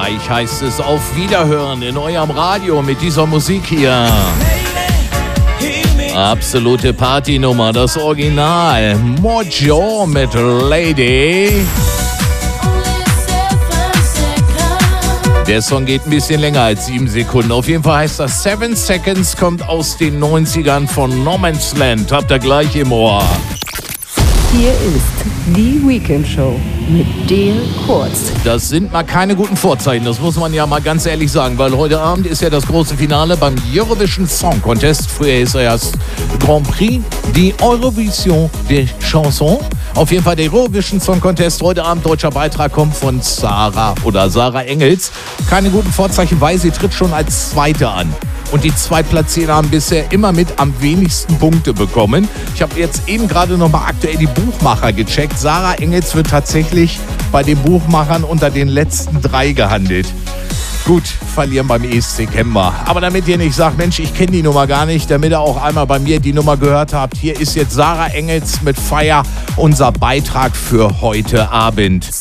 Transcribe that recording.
Gleich heißt es auf Wiederhören in eurem Radio mit dieser Musik hier. Absolute Partynummer, das Original. Mojo mit Lady. Der Song geht ein bisschen länger als 7 Sekunden. Auf jeden Fall heißt das 7 Seconds, kommt aus den 90ern von No Man's Land. Habt ihr gleich im Ohr. Hier ist die Weekend Show mit Dale Kurz. Das sind mal keine guten Vorzeichen, das muss man ja mal ganz ehrlich sagen, weil heute Abend ist ja das große Finale beim Eurovision Song Contest. Früher ist er erst Grand Prix, die Eurovision des Chansons. Auf jeden Fall der Eurovision Song Contest. Heute Abend deutscher Beitrag kommt von Sarah Engels. Keine guten Vorzeichen, weil sie tritt schon als Zweite an. Und die Zweitplatzierten haben bisher immer mit am wenigsten Punkte bekommen. Ich habe jetzt eben gerade nochmal aktuell die Buchmacher gecheckt. Sarah Engels wird tatsächlich bei den Buchmachern unter den letzten 3 gehandelt. Gut, verlieren beim ESC kennen wir. Aber damit ihr nicht sagt, Mensch, ich kenne die Nummer gar nicht, damit ihr auch einmal bei mir die Nummer gehört habt, hier ist jetzt Sarah Engels mit Fire, unser Beitrag für heute Abend.